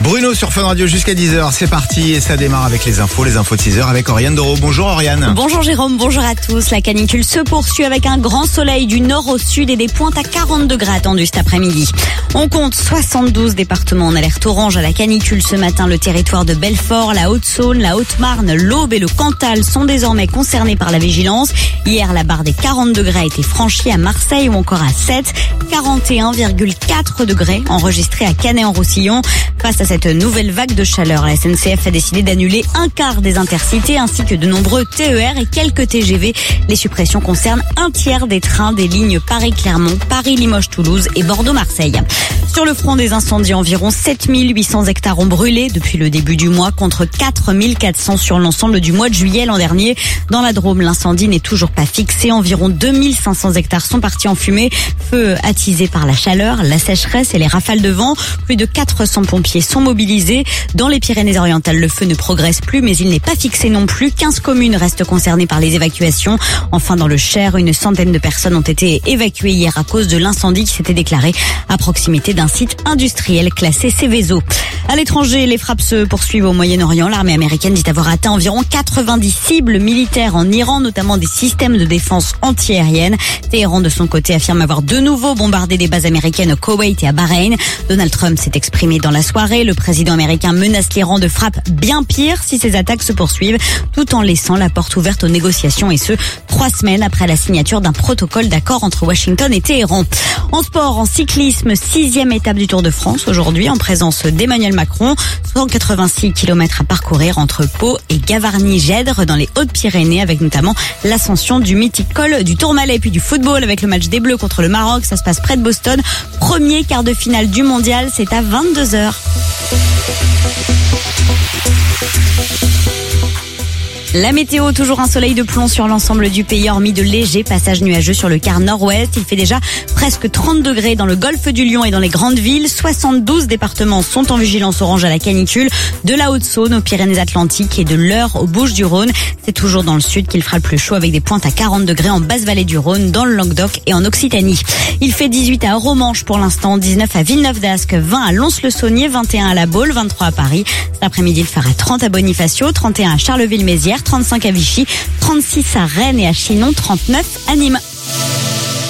Bruno sur Fun Radio jusqu'à 10h, c'est parti et ça démarre avec les infos de 6h avec Oriane Doro. Bonjour Oriane. Bonjour Jérôme, bonjour à tous. La canicule se poursuit avec un grand soleil du nord au sud et des pointes à 40 degrés attendus cet après-midi. On compte 72 départements en alerte orange à la canicule ce matin. Le territoire de Belfort, la Haute-Saône, la Haute-Marne, l'Aube et le Cantal sont désormais concernés par la vigilance. Hier, la barre des 40 degrés a été franchie à Marseille ou encore à 7. 41,4 degrés enregistrés à Canet-en-Roussillon. Face à cette nouvelle vague de chaleur, la SNCF a décidé d'annuler un quart des intercités ainsi que de nombreux TER et quelques TGV. Les suppressions concernent un tiers des trains des lignes Paris-Clermont, Paris-Limoges-Toulouse et Bordeaux-Marseille. Sur le front des incendies, environ 7800 hectares ont brûlé depuis le début du mois contre 4400 sur l'ensemble du mois de juillet l'an dernier. Dans la Drôme, l'incendie n'est toujours pas fixé. Environ 2500 hectares sont partis en fumée. Feu attisé par la chaleur, la sécheresse et les rafales de vent. Plus de 400 pompiers sont mobilisés. Dans les Pyrénées-Orientales, le feu ne progresse plus, mais il n'est pas fixé non plus. 15 communes restent concernées par les évacuations. Enfin, dans le Cher, une centaine de personnes ont été évacuées hier à cause de l'incendie qui s'était déclaré à proximité d'un site industriel classé Seveso. À l'étranger, les frappes se poursuivent au Moyen-Orient. L'armée américaine dit avoir atteint environ 90 cibles militaires en Iran, notamment des systèmes de défense antiaérienne. Téhéran, de son côté, affirme avoir de nouveau bombardé des bases américaines au Koweït et à Bahreïn. Donald Trump s'est exprimé dans la soirée. Le président américain menace l'Iran de frappes bien pires si ces attaques se poursuivent, tout en laissant la porte ouverte aux négociations, et ce, 3 semaines après la signature d'un protocole d'accord entre Washington et Téhéran. En sport, en cyclisme, 6e étape du Tour de France aujourd'hui en présence d'Emmanuel Macron. 186 km à parcourir entre Pau et Gavarnie-Gèdre dans les Hautes-Pyrénées, avec notamment l'ascension du mythique col du Tourmalet. Puis du football avec le match des Bleus contre le Maroc. Ça se passe près de Boston. Premier quart de finale du mondial, c'est à 22h. La météo, toujours un soleil de plomb sur l'ensemble du pays, hormis de légers passages nuageux sur le quart nord-ouest. Il fait déjà presque 30 degrés dans le golfe du Lion et dans les grandes villes. 72 départements sont en vigilance orange à la canicule, de la Haute-Saône aux Pyrénées-Atlantiques et de l'Eure aux Bouches-du-Rhône. C'est toujours dans le sud qu'il fera le plus chaud, avec des pointes à 40 degrés en basse-vallée du Rhône, dans le Languedoc et en Occitanie. Il fait 18 à Romanche pour l'instant, 19 à Villeneuve-d'Ascq, 20 à Lons-le-Saunier, 21 à La Baule, 23 à Paris. Cet après-midi, il fera 30 à Bonifacio, 31 à Charleville-Mézières, 35 à Vichy, 36 à Rennes et à Chinon, 39 à Nîmes.